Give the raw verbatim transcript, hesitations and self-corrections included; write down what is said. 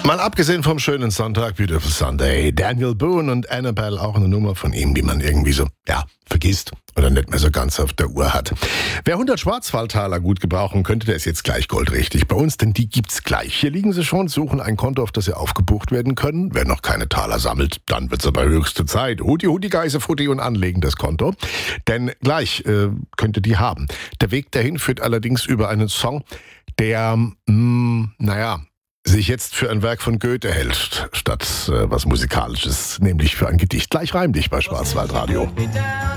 Mal abgesehen vom schönen Sonntag, Beautiful Sunday, Daniel Boone und Annabelle, auch eine Nummer von ihm, die man irgendwie so, ja, vergisst oder nicht mehr so ganz auf der Uhr hat. Wer hundert Schwarzwaldtaler gut gebrauchen könnte, der ist jetzt gleich goldrichtig bei uns, denn die gibt's gleich. Hier liegen sie schon, suchen ein Konto, auf das sie aufgebucht werden können. Wer noch keine Taler sammelt, dann wird's aber höchste Zeit. Hudi, Hudi, Geise, Futti und anlegen das Konto. Denn gleich äh, könnt ihr die haben. Der Weg dahin führt allerdings über einen Song, der, mh, naja, sich jetzt für ein Werk von Goethe hält, statt äh, was Musikalisches, nämlich für ein Gedicht. Gleich reim dich bei Schwarzwaldradio.